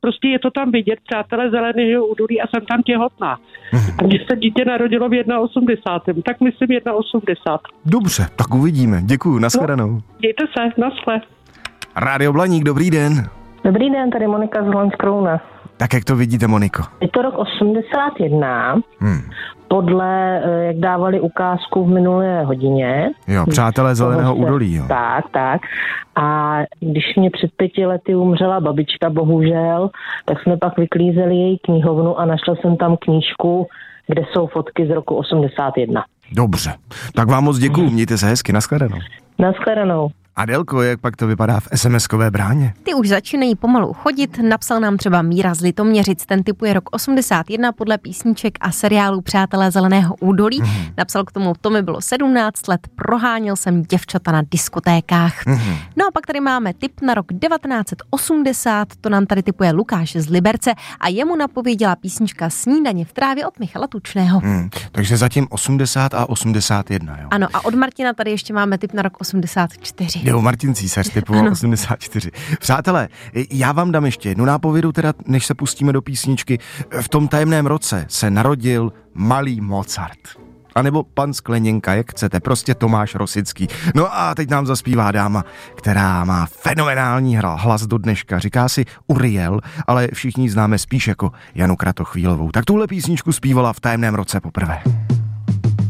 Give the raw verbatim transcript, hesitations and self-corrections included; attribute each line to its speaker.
Speaker 1: prostě je to tam vidět, přátelé Zeleného údolí a jsem tam těhotná. A když se dítě narodilo v osmdesátém prvním tak myslím osmdesát jedna.
Speaker 2: Dobře, tak uvidíme. Děkuju, nashledanou.
Speaker 1: No, mějte se, naschle.
Speaker 2: Rádio Blaník, dobrý den.
Speaker 3: Dobrý den, tady Monika z Hloňskrouna.
Speaker 2: Tak jak to vidíte, Moniko?
Speaker 3: Je to rok osmdesát jedna,
Speaker 2: Hmm.
Speaker 3: podle, jak dávali ukázku v minulé hodině.
Speaker 2: Jo, přátelé Zeleného údolí, jo.
Speaker 3: Tak, tak. A když mě před pěti lety umřela babička, bohužel, tak jsme pak vyklízeli její knihovnu a našla jsem tam knížku, kde jsou fotky z roku osmdesát jedna.
Speaker 2: Dobře, tak vám moc děkuju, mějte se hezky, nashledanou.
Speaker 3: Nashledanou.
Speaker 2: Adélko, jak pak to vypadá v es em eskové bráně?
Speaker 4: Ty už začínají pomalu chodit, napsal nám třeba Míra z Litoměřic, ten typuje rok osmdesát jedna podle písniček a seriálu Přátelé Zeleného údolí. Mm. Napsal k tomu, to mi bylo sedmnáct let, proháněl jsem děvčata na diskotékách. Mm. No a pak tady máme tip na rok devatenáct osmdesát, to nám tady typuje Lukáš z Liberce a jemu napověděla písnička Snídaně v trávě od Michala Tučného. Mm.
Speaker 2: Takže zatím osmdesát a osmdesát jedna, jo?
Speaker 4: Ano, a od Martina tady ještě máme tip na rok osmdesát čtyři.
Speaker 2: Jo, Martin Císař typoval osmdesát čtyři. Přátelé, já vám dám ještě jednu nápovědu, teda než se pustíme do písničky. V tom tajemném roce se narodil malý Mozart. A nebo pan Skleněnka, jak chcete, prostě Tomáš Rosický. No a teď nám zaspívá dáma, která má fenomenální hlas do dneška. Říká si Uriel, ale všichni známe spíš jako Janu Kratochvílovou. Tak tuhle písničku zpívala v tajemném roce poprvé.